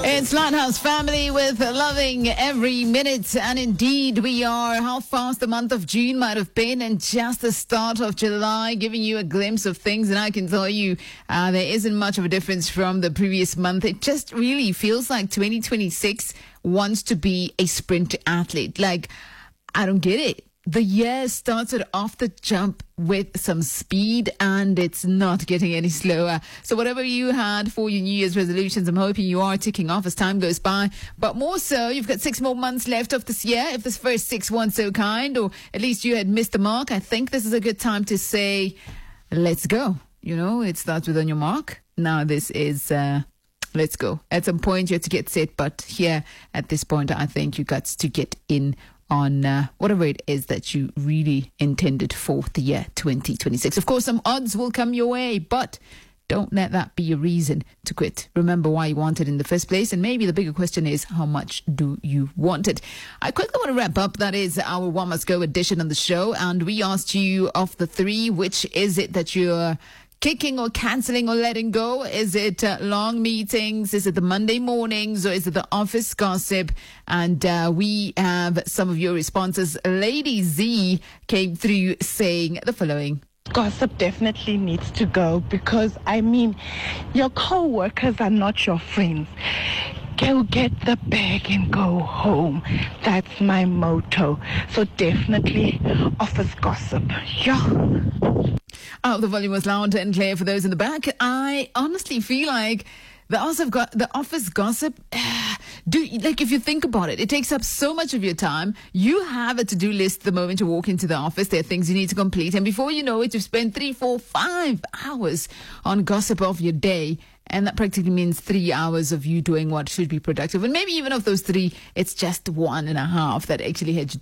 It's Lighthouse Family with Loving Every Minute. And indeed, we are how fast the month of June might have been and just the start of July, giving you a glimpse of things. And I can tell you, there isn't much of a difference from the previous month. It just really feels like 2026 wants to be a sprint athlete. Like, I don't get it. The year started off the jump with some speed and it's not getting any slower. So whatever you had for your New Year's resolutions, I'm hoping you are ticking off as time goes by. But more so, you've got 6 more months left of this year. If this first 6 weren't so kind, or at least you had missed the mark, I think this is a good time to say, let's go. You know, it starts with on your mark. Now this is... let's go. At some point, you have to get set, but here at this point, I think you got to get in on whatever it is that you really intended for the year 2026. Of course, some odds will come your way, but don't let that be a reason to quit. Remember why you want it in the first place, and maybe the bigger question is, how much do you want it? I quickly want to wrap up. That is our One Must Go edition on the show, and we asked you of the 3, which is it that you're kicking or cancelling or letting go? Is it long meetings? Is it the Monday mornings? Or is it the office gossip? And we have some of your responses. Lady Z came through saying the following. Gossip definitely needs to go because, I mean, your co-workers are not your friends. Go get the bag and go home. That's my motto. So definitely office gossip. Yeah. Oh, the volume was loud and clear for those in the back. I honestly feel like the office gossip, if you think about it, it takes up so much of your time. You have a to-do list the moment you walk into the office. There are things you need to complete. And before you know it, you've spent 3, 4, 5 hours on gossip of your day. And that practically means 3 hours of you doing what should be productive. And maybe even of those 3, it's just 1.5 that actually had you